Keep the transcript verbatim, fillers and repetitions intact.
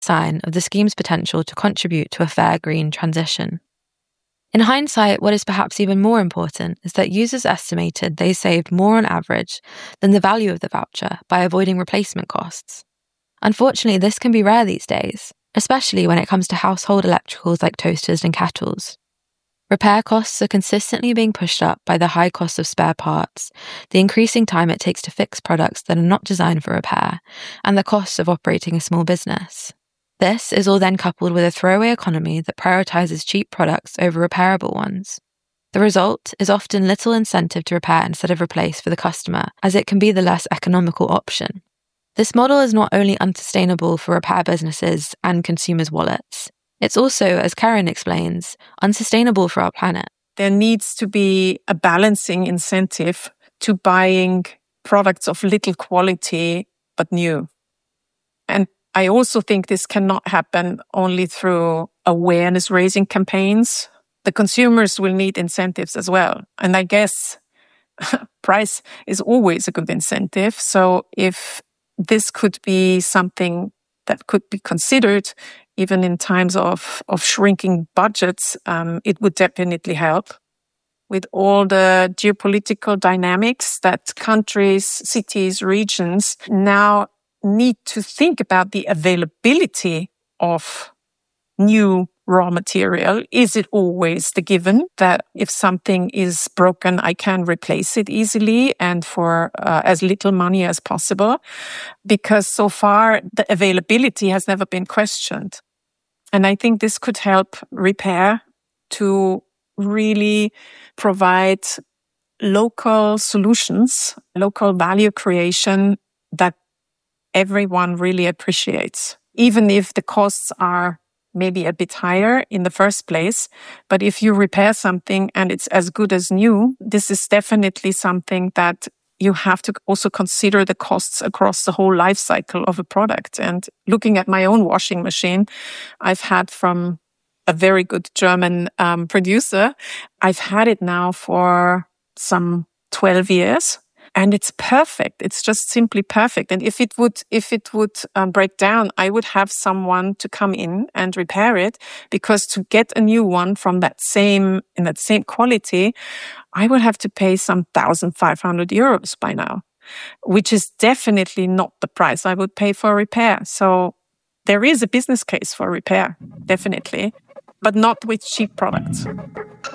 sign of the scheme's potential to contribute to a fair green transition. In hindsight, what is perhaps even more important is that users estimated they saved more on average than the value of the voucher by avoiding replacement costs. Unfortunately, this can be rare these days, especially when it comes to household electricals like toasters and kettles. Repair costs are consistently being pushed up by the high cost of spare parts, the increasing time it takes to fix products that are not designed for repair, and the costs of operating a small business. This is all then coupled with a throwaway economy that prioritizes cheap products over repairable ones. The result is often little incentive to repair instead of replace for the customer, as it can be the less economical option. This model is not only unsustainable for repair businesses and consumers' wallets, it's also, as Karen explains, unsustainable for our planet. There needs to be a balancing incentive to buying products of little quality but new. And I also think this cannot happen only through awareness-raising campaigns. The consumers will need incentives as well. And I guess price is always a good incentive. So if this could be something that could be considered, even in times of, of shrinking budgets, um, it would definitely help. With all the geopolitical dynamics that countries, cities, regions now need to think about the availability of new raw material. Is it always the given that if something is broken, I can replace it easily and for uh, as little money as possible? Because so far, the availability has never been questioned. And I think this could help repair to really provide local solutions, local value creation that everyone really appreciates, even if the costs are maybe a bit higher in the first place. But if you repair something and it's as good as new, this is definitely something that you have to also consider the costs across the whole life cycle of a product. And looking at my own washing machine, I've had from a very good German um, producer, I've had it now for some twelve years. And it's perfect. It's just simply perfect. And if it would, if it would um, break down, I would have someone to come in and repair it, because to get a new one from that same, in that same quality, I would have to pay some one thousand five hundred euros by now, which is definitely not the price I would pay for repair. So there is a business case for repair, definitely, but not with cheap products.